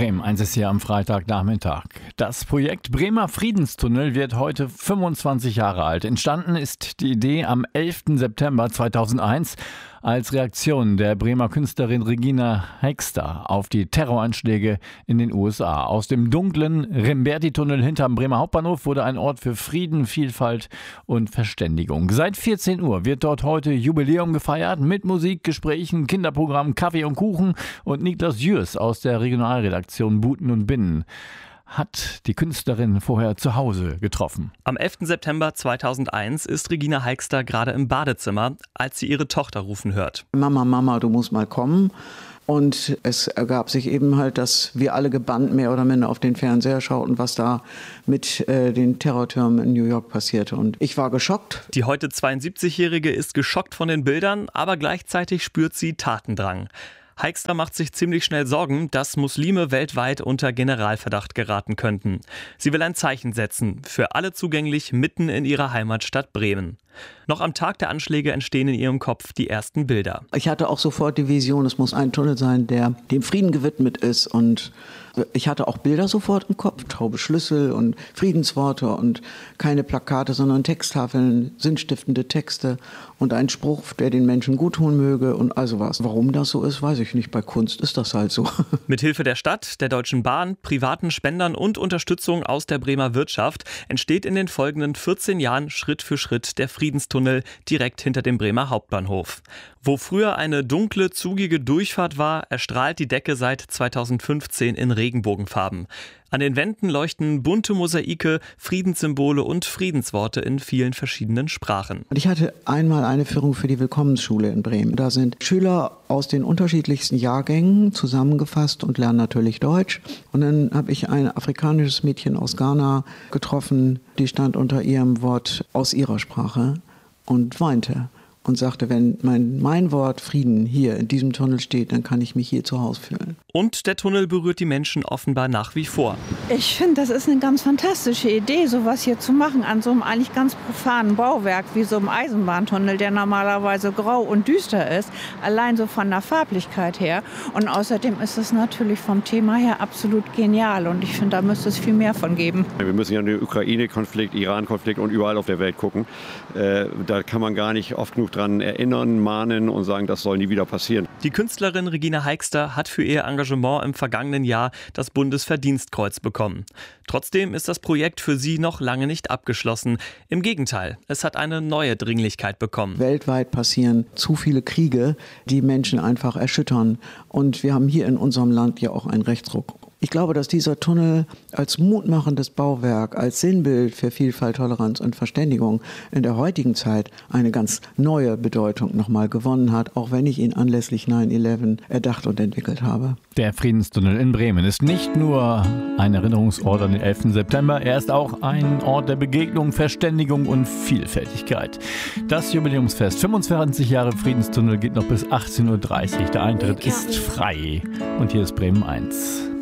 Bremen 1 ist hier am Freitagnachmittag. Das Projekt Bremer Friedenstunnel wird heute 25 Jahre alt. Entstanden ist die Idee am 11. September 2001 als Reaktion der Bremer Künstlerin Regina Hexter auf die Terroranschläge in den USA. Aus dem dunklen Remberti-Tunnel hinterm Bremer Hauptbahnhof wurde ein Ort für Frieden, Vielfalt und Verständigung. Seit 14 Uhr wird dort heute Jubiläum gefeiert mit Musik, Gesprächen, Kinderprogramm, Kaffee und Kuchen. Und Niklas Jürs aus der Regionalredaktion Buten und Binnen hat die Künstlerin vorher zu Hause getroffen. Am 11. September 2001 ist Regina Hexter gerade im Badezimmer, als sie ihre Tochter rufen hört. Mama, du musst mal kommen. Und es ergab sich eben halt, dass wir alle gebannt mehr oder minder auf den Fernseher schauten, was da mit den Terrortürmen in New York passierte. Und ich war geschockt. Die heute 72-Jährige ist geschockt von den Bildern, aber gleichzeitig spürt sie Tatendrang. Hexter macht sich ziemlich schnell Sorgen, dass Muslime weltweit unter Generalverdacht geraten könnten. Sie will ein Zeichen setzen, für alle zugänglich, mitten in ihrer Heimatstadt Bremen. Noch am Tag der Anschläge entstehen in ihrem Kopf die ersten Bilder. Ich hatte auch sofort die Vision, es muss ein Tunnel sein, der dem Frieden gewidmet ist. Und ich hatte auch Bilder sofort im Kopf, taube Schlüssel und Friedensworte und keine Plakate, sondern Texttafeln, sinnstiftende Texte und ein Spruch, der den Menschen guttun möge und also was. Warum das so ist, weiß ich nicht. Bei Kunst ist das halt so. Mithilfe der Stadt, der Deutschen Bahn, privaten Spendern und Unterstützung aus der Bremer Wirtschaft entsteht in den folgenden 14 Jahren Schritt für Schritt der Friedenstunnel direkt hinter dem Bremer Hauptbahnhof. Wo früher eine dunkle, zugige Durchfahrt war, erstrahlt die Decke seit 2015 in Regenbogenfarben. An den Wänden leuchten bunte Mosaike, Friedenssymbole und Friedensworte in vielen verschiedenen Sprachen. Ich hatte einmal eine Führung für die Willkommensschule in Bremen. Da sind Schüler aus den unterschiedlichsten Jahrgängen zusammengefasst und lernen natürlich Deutsch. Und dann habe ich ein afrikanisches Mädchen aus Ghana getroffen, die stand unter ihrem Wort aus ihrer Sprache und weinte. Und sagte, wenn mein Wort Frieden hier in diesem Tunnel steht, dann kann ich mich hier zu Hause fühlen. Und der Tunnel berührt die Menschen offenbar nach wie vor. Ich finde, das ist eine ganz fantastische Idee, sowas hier zu machen an so einem eigentlich ganz profanen Bauwerk wie so einem Eisenbahntunnel, der normalerweise grau und düster ist, allein so von der Farblichkeit her. Und außerdem ist es natürlich vom Thema her absolut genial und ich finde, da müsste es viel mehr von geben. Wir müssen ja den Ukraine-Konflikt, Iran-Konflikt und überall auf der Welt gucken. Da kann man gar nicht oft genug dran erinnern, mahnen und sagen, das soll nie wieder passieren. Die Künstlerin Regina Hexter hat für ihr Engagement im vergangenen Jahr das Bundesverdienstkreuz bekommen. Trotzdem ist das Projekt für sie noch lange nicht abgeschlossen. Im Gegenteil, es hat eine neue Dringlichkeit bekommen. Weltweit passieren zu viele Kriege, die Menschen einfach erschüttern. Und wir haben hier in unserem Land ja auch einen Rechtsruck. Ich glaube, dass dieser Tunnel als mutmachendes Bauwerk, als Sinnbild für Vielfalt, Toleranz und Verständigung in der heutigen Zeit eine ganz neue Bedeutung nochmal gewonnen hat, auch wenn ich ihn anlässlich 9/11 erdacht und entwickelt habe. Der Friedenstunnel in Bremen ist nicht nur ein Erinnerungsort an den 11. September, er ist auch ein Ort der Begegnung, Verständigung und Vielfältigkeit. Das Jubiläumsfest 25 Jahre Friedenstunnel geht noch bis 18:30 Uhr. Der Eintritt ist frei. Und hier ist Bremen 1.